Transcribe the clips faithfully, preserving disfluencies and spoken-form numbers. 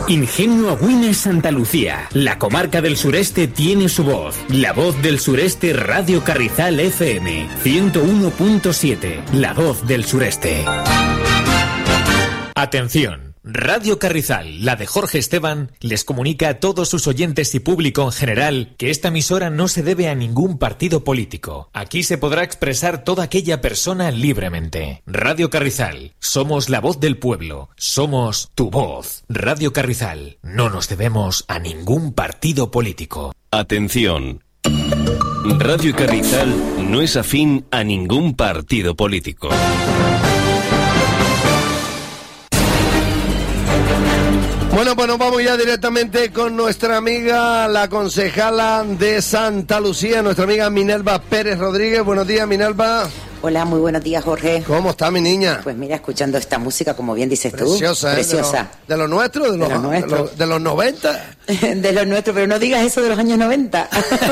Ingenio Agüines Santa Lucía. La comarca del sureste tiene su voz. La voz del sureste Radio Carrizal F M. ciento uno punto siete. La voz del sureste. Atención. Radio Carrizal, la de Jorge Esteban, les comunica a todos sus oyentes y público en general que esta emisora no se debe a ningún partido político. Aquí se podrá expresar toda aquella persona libremente. Radio Carrizal, somos la voz del pueblo, somos tu voz. Radio Carrizal, no nos debemos a ningún partido político. Atención. Radio Carrizal no es afín a ningún partido político. Bueno, pues nos vamos ya directamente con nuestra amiga, la concejala de Santa Lucía, nuestra amiga Minerva Pérez Rodríguez. Buenos días, Minerva. Hola, muy buenos días, Jorge. ¿Cómo está mi niña? Pues mira, escuchando esta música, como bien dices tú. Preciosa, ¿eh? Preciosa. ¿De lo, de lo nuestro? ¿De los, de, lo nuestro. de, los, de los noventa? De los nuestros, pero no digas eso de los años noventa.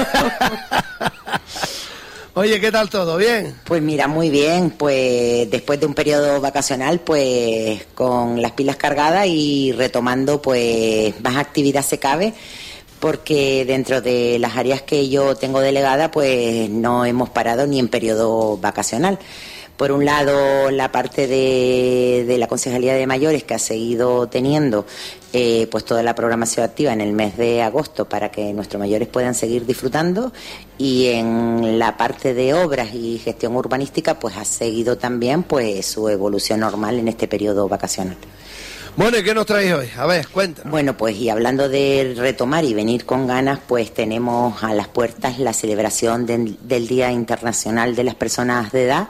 Oye, ¿qué tal todo? ¿Bien? Pues mira, muy bien. Pues después de un periodo vacacional, pues con las pilas cargadas y retomando pues más actividad se cabe, porque dentro de las áreas que yo tengo delegada, pues no hemos parado ni en periodo vacacional. Por un lado, la parte de, de la Concejalía de Mayores, que ha seguido teniendo eh, pues toda la programación activa en el mes de agosto para que nuestros mayores puedan seguir disfrutando, y en la parte de obras y gestión urbanística pues ha seguido también pues su evolución normal en este periodo vacacional. Bueno, ¿y qué nos traéis hoy? A ver, cuéntanos. Bueno, pues y hablando de retomar y venir con ganas, pues tenemos a las puertas la celebración de, del Día Internacional de las Personas de Edad,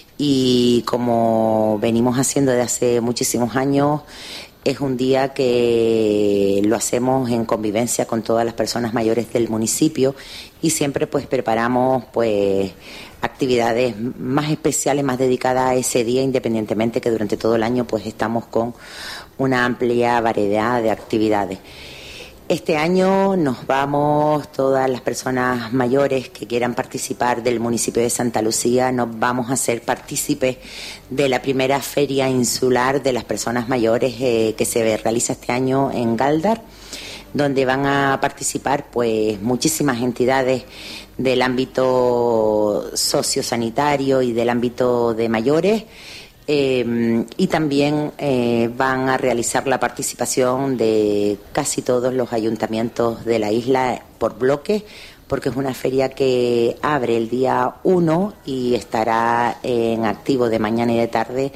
y como venimos haciendo desde hace muchísimos años, es un día que lo hacemos en convivencia con todas las personas mayores del municipio, y siempre pues preparamos pues actividades más especiales, más dedicadas a ese día, independientemente que durante todo el año pues estamos con una amplia variedad de actividades. Este año nos vamos, todas las personas mayores que quieran participar del municipio de Santa Lucía, nos vamos a hacer partícipes de la primera feria insular de las personas mayores eh, que se realiza este año en Galdar, donde van a participar pues muchísimas entidades del ámbito sociosanitario y del ámbito de mayores. Eh, y también eh, van a realizar la participación de casi todos los ayuntamientos de la isla por bloques, porque es una feria que abre el día uno y estará en activo de mañana y de tarde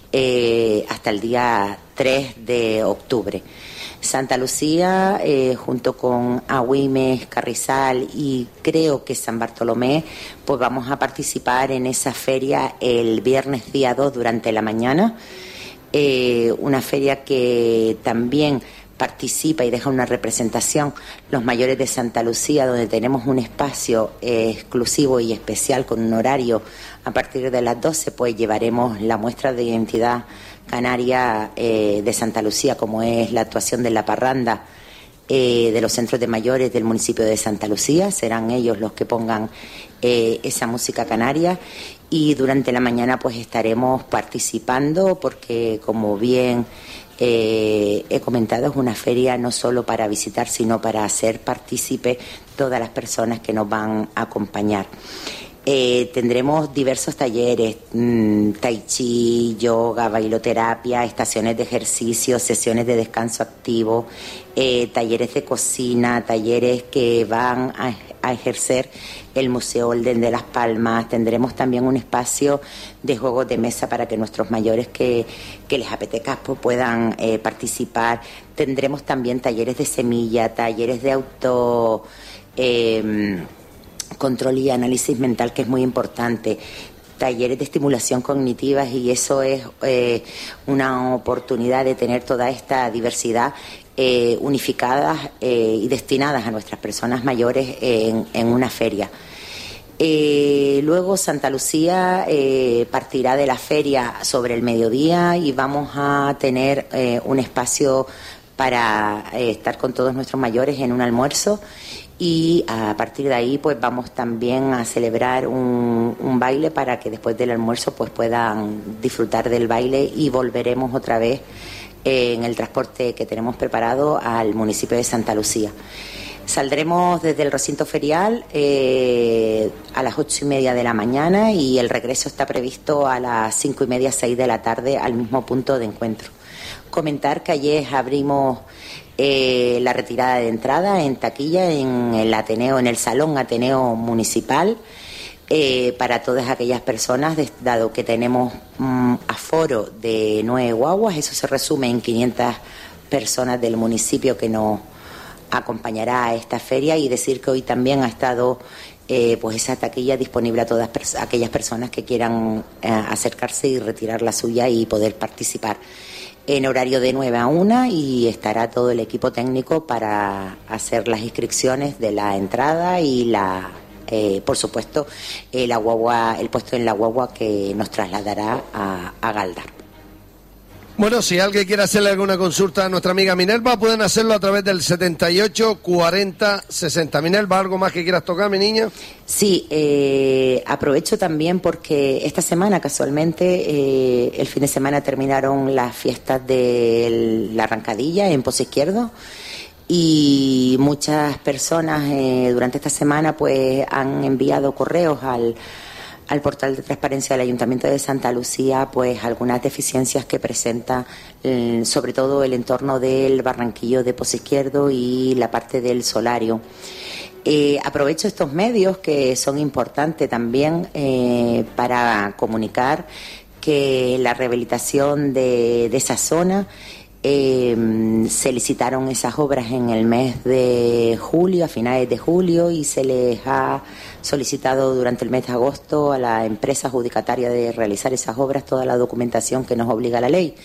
eh, hasta el día tres de octubre. Santa Lucía, eh, junto con Agüines, Carrizal y creo que San Bartolomé, pues vamos a participar en esa feria el viernes día dos durante la mañana. Eh, una feria que también participa y deja una representación los mayores de Santa Lucía, donde tenemos un espacio eh, exclusivo y especial con un horario a partir de las doce, pues llevaremos la muestra de identidad canaria eh, de Santa Lucía, como es la actuación de la parranda eh, de los centros de mayores del municipio de Santa Lucía. Serán ellos los que pongan eh, esa música canaria, y durante la mañana pues estaremos participando porque, como bien eh, he comentado, es una feria no solo para visitar, sino para hacer partícipe todas las personas que nos van a acompañar. Eh, tendremos diversos talleres, mmm, tai chi, yoga, bailoterapia, estaciones de ejercicio, sesiones de descanso activo, eh, talleres de cocina, talleres que van a, a ejercer el Museo Olden de Las Palmas. Tendremos también un espacio de juegos de mesa para que nuestros mayores que, que les apetezca pues, puedan eh, participar. Tendremos también talleres de semilla, talleres de auto... Eh, control y análisis mental, que es muy importante, talleres de estimulación cognitiva, y eso es eh, una oportunidad de tener toda esta diversidad eh, unificadas eh, y destinadas a nuestras personas mayores en, en una feria. Eh, luego Santa Lucía eh, partirá de la feria sobre el mediodía y vamos a tener eh, un espacio para eh, estar con todos nuestros mayores en un almuerzo. Y a partir de ahí pues vamos también a celebrar un, un baile para que después del almuerzo pues puedan disfrutar del baile, y volveremos otra vez eh, en el transporte que tenemos preparado al municipio de Santa Lucía. Saldremos desde el recinto ferial eh, a las ocho y media de la mañana y el regreso está previsto a las cinco y media, seis de la tarde al mismo punto de encuentro. Comentar que ayer abrimos eh, la retirada de entrada en taquilla en el Ateneo, en el Salón Ateneo Municipal eh, para todas aquellas personas, de, dado que tenemos mm, aforo de nueve guaguas, eso se resume en quinientas personas del municipio que nos acompañará a esta feria, y decir que hoy también ha estado eh, pues esa taquilla disponible a todas pers- aquellas personas que quieran eh, acercarse y retirar la suya y poder participar en horario de nueve a una, y estará todo el equipo técnico para hacer las inscripciones de la entrada y la eh, por supuesto eh, la guagua, el puesto en la guagua que nos trasladará a, a Galdar. Bueno, si alguien quiere hacerle alguna consulta a nuestra amiga Minerva, pueden hacerlo a través del setenta y ocho cuarenta sesenta. Minerva, ¿algo más que quieras tocar, mi niña? Sí, eh, aprovecho también porque esta semana casualmente, eh, el fin de semana terminaron las fiestas de la Arrancadilla en Pozo Izquierdo, y muchas personas eh, durante esta semana pues han enviado correos al al portal de transparencia del Ayuntamiento de Santa Lucía, pues algunas deficiencias que presenta eh, sobre todo el entorno del barranquillo de Pozo Izquierdo y la parte del solario. Eh, aprovecho estos medios que son importantes también eh, para comunicar que la rehabilitación de, de esa zona, Eh, se licitaron esas obras en el mes de julio, a finales de julio, y se les ha solicitado durante el mes de agosto a la empresa adjudicataria de realizar esas obras toda la documentación que nos obliga la ley.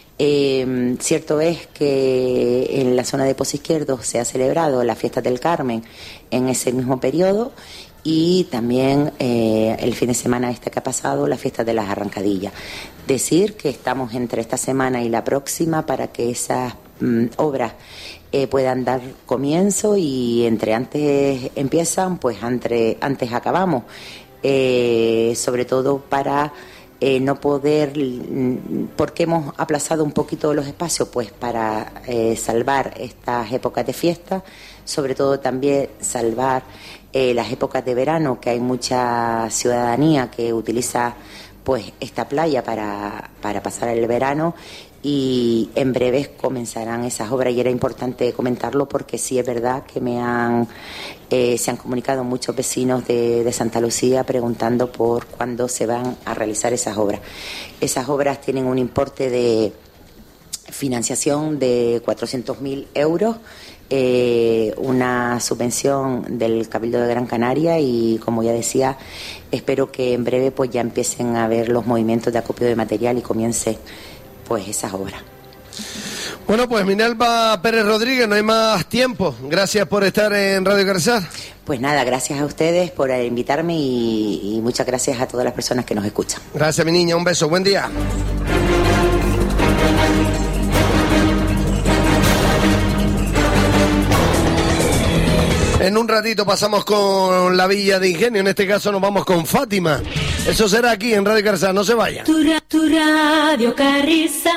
Eh, cierto es que en la zona de Pozo Izquierdo se ha celebrado la fiesta del Carmen en ese mismo periodo, y también eh, el fin de semana este que ha pasado, la fiesta de las Arrancadillas. Decir que estamos entre esta semana y la próxima para que esas mm, obras eh, puedan dar comienzo, y entre antes empiezan, pues entre, antes acabamos, eh, sobre todo para eh, no poder, ¿por qué hemos aplazado un poquito los espacios? Pues para eh, salvar estas épocas de fiesta, sobre todo también salvar eh, las épocas de verano, que hay mucha ciudadanía que utiliza pues esta playa para, para pasar el verano, y en breves comenzarán esas obras, y era importante comentarlo porque sí es verdad que me han eh, se han comunicado muchos vecinos de, de Santa Lucía preguntando por cuándo se van a realizar esas obras. Esas obras tienen un importe de financiación de cuatrocientos mil euros, eh, una subvención del Cabildo de Gran Canaria, y como ya decía, espero que en breve pues ya empiecen a ver los movimientos de acopio de material y comience pues esas obras. Bueno, pues Minerva Pérez Rodríguez, no hay más tiempo. Gracias por estar en Radio Carrizal. Pues nada, gracias a ustedes por invitarme, y, y muchas gracias a todas las personas que nos escuchan. Gracias, mi niña, un beso, buen día. En un ratito pasamos con la Villa de Ingenio, en este caso nos vamos con Fátima. Eso será aquí en Radio Carrizal, no se vayan. Tu, ra- tu Radio Carrizal.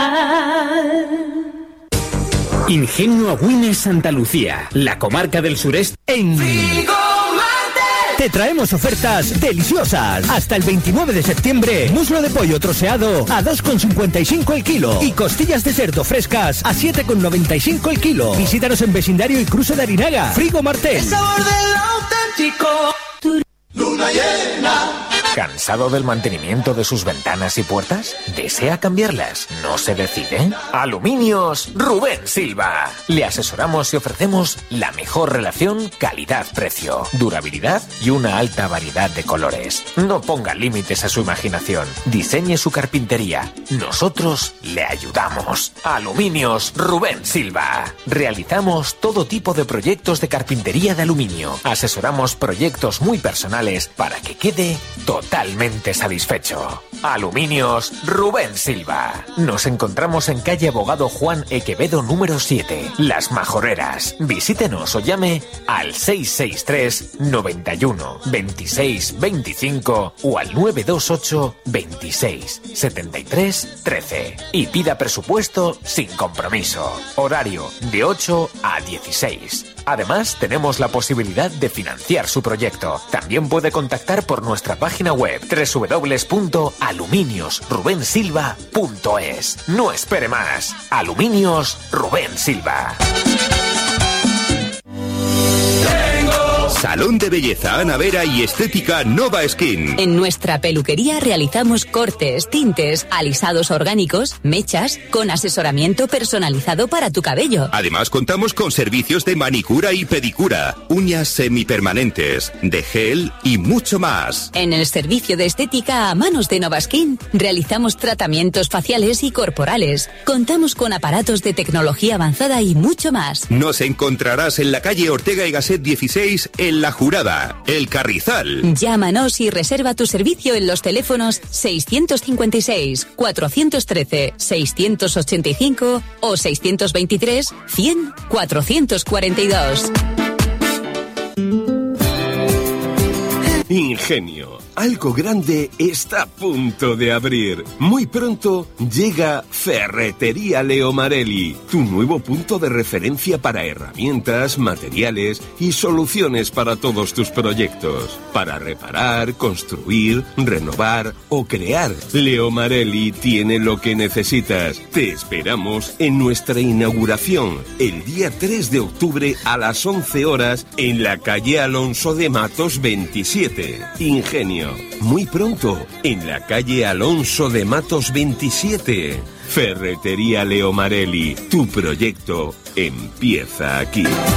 Ingenio Agüines Santa Lucía, la comarca del sureste en... Te traemos ofertas deliciosas. Hasta el veintinueve de septiembre, muslo de pollo troceado a dos con cincuenta y cinco el kilo y costillas de cerdo frescas a siete con noventa y cinco el kilo. Visítanos en Vecindario y Cruce de Arinaga. Frigo Martel. El sabor del auténtico. Tu... Luna llena. ¿Cansado del mantenimiento de sus ventanas y puertas? ¿Desea cambiarlas? ¿No se decide? Aluminios Rubén Silva. Le asesoramos y ofrecemos la mejor relación calidad-precio, durabilidad y una alta variedad de colores. No ponga límites a su imaginación. Diseñe su carpintería. Nosotros le ayudamos. Aluminios Rubén Silva. Realizamos todo tipo de proyectos de carpintería de aluminio. Asesoramos proyectos muy personales para que quede todo totalmente satisfecho. Aluminios Rubén Silva. Nos encontramos en calle Abogado Juan E. Quevedo número siete, Las Majoreras. Visítenos o llame al seis seis tres, noventa y uno, veintiséis, veinticinco o al nueve dos ocho, veintiséis, setenta y tres, trece y pida presupuesto sin compromiso. Horario de ocho a dieciséis. Además, tenemos la posibilidad de financiar su proyecto. También puede contactar por nuestra página web doble u doble u doble u punto aluminios rubén silva punto es. No espere más. Aluminios Rubén Silva. Salón de Belleza Ana Vera y Estética Nova Skin. En nuestra peluquería realizamos cortes, tintes, alisados orgánicos, mechas, con asesoramiento personalizado para tu cabello. Además contamos con servicios de manicura y pedicura, uñas semipermanentes, de gel y mucho más. En el servicio de estética a manos de Nova Skin realizamos tratamientos faciales y corporales. Contamos con aparatos de tecnología avanzada y mucho más. Nos encontrarás en la calle Ortega y Gasset dieciséis en La Jurada, El Carrizal. Llámanos y reserva tu servicio en los teléfonos seiscientos cincuenta y seis, cuatrocientos trece, seiscientos ochenta y cinco o seiscientos veintitrés, cien, cuatrocientos cuarenta y dos. Ingenio. Algo grande está a punto de abrir. Muy pronto llega Ferretería Leo Marelli, tu nuevo punto de referencia para herramientas, materiales y soluciones para todos tus proyectos. Para reparar, construir, renovar o crear, Leo Marelli tiene lo que necesitas. Te esperamos en nuestra inauguración el día tres de octubre a las once horas en la calle Alonso de Matos veintisiete. Ingenio. Muy pronto, en la calle Alonso de Matos veintisiete. Ferretería Leo Marelli, tu proyecto empieza aquí.